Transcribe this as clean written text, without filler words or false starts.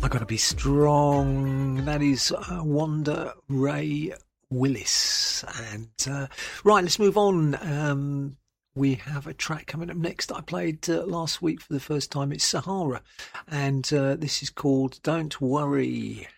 I Gotta Be Strong. That is Wanda Ray Willis. And right, let's move on. We have a track coming up next that I played last week for the first time. It's Sahara, and this is called Don't Worry.